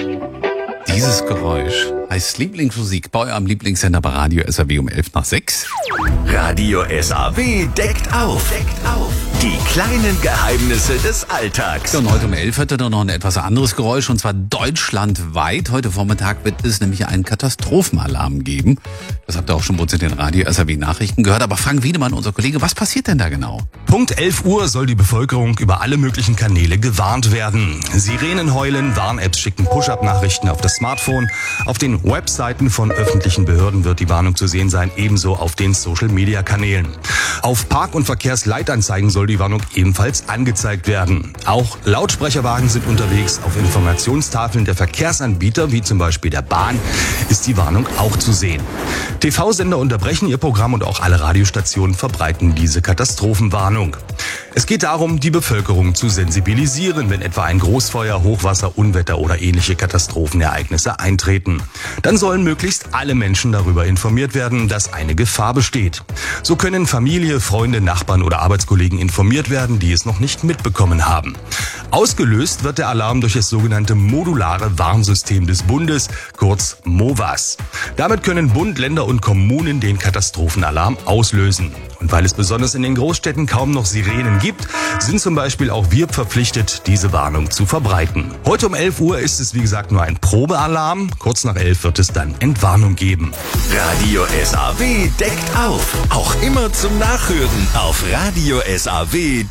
Dieses Geräusch heißt Lieblingsmusik bei eurem Lieblingssender bei Radio SAW um 5:11. Radio SAW deckt auf. Die kleinen Geheimnisse des Alltags. Ja, und heute um 11 hört ihr dann noch ein etwas anderes Geräusch, und zwar deutschlandweit. Heute Vormittag wird es nämlich einen Katastrophenalarm geben. Das habt ihr auch schon bei uns in den Radio SAW Nachrichten gehört. Aber Frank Wiedemann, unser Kollege, was passiert denn da genau? Punkt 11 Uhr soll die Bevölkerung über alle möglichen Kanäle gewarnt werden. Sirenen heulen, Warn-Apps schicken Push-Up-Nachrichten auf das Smartphone. Auf den Webseiten von öffentlichen Behörden wird die Warnung zu sehen sein, ebenso auf den Social-Media-Kanälen. Auf Park- und Verkehrsleitanzeigen soll die Warnung ebenfalls angezeigt werden. Auch Lautsprecherwagen sind unterwegs. Auf Informationstafeln der Verkehrsanbieter, wie zum Beispiel der Bahn, ist die Warnung auch zu sehen. TV-Sender unterbrechen ihr Programm und auch alle Radiostationen verbreiten diese Katastrophenwarnung. Es geht darum, die Bevölkerung zu sensibilisieren, wenn etwa ein Großfeuer, Hochwasser, Unwetter oder ähnliche Katastrophenereignisse eintreten. Dann sollen möglichst alle Menschen darüber informiert werden, dass eine Gefahr besteht. So können Familie, Freunde, Nachbarn oder Arbeitskollegen informiert werden, die es noch nicht mitbekommen haben. Ausgelöst wird der Alarm durch das sogenannte modulare Warnsystem des Bundes, kurz MOVAS. Damit können Bund, Länder und Kommunen den Katastrophenalarm auslösen. Und weil es besonders in den Großstädten kaum noch Sirenen gibt, sind zum Beispiel auch wir verpflichtet, diese Warnung zu verbreiten. Heute um 11 Uhr ist es wie gesagt nur ein Probealarm. Kurz nach 11 wird es dann Entwarnung geben. Radio SAW deckt auf. Auch immer zum Nachhören auf radiosaw.de.